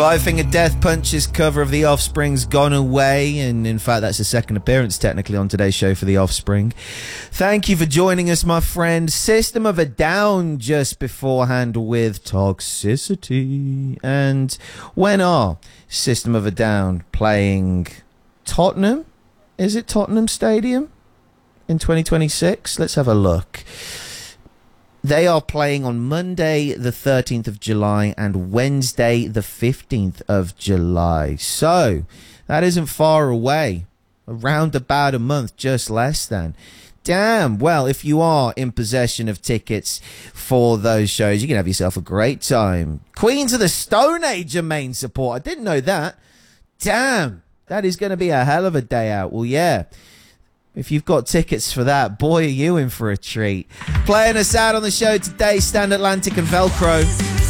Five Finger Death Punch's cover of The Offspring's Gone Away, and in fact that's the second appearance technically on today's show for The Offspring. Thank you for joining us, my friend. System of a Down just beforehand with Toxicity. And when are System of a Down playing Tottenham? Is it Tottenham Stadium in 2026? Let's have a look. They are playing on Monday the 13th of July and Wednesday the 15th of July. So that isn't far away. Around about a month, just less than. Damn. Well, if you are in possession of tickets for those shows, you can have yourself a great time. Queens of the Stone Age are main support. I didn't know that. Damn. That is going to be a hell of a day out. Well, yeah. If you've got tickets for that, boy, are you in for a treat. Playing us out on the show today, Stand Atlantic and Velcro.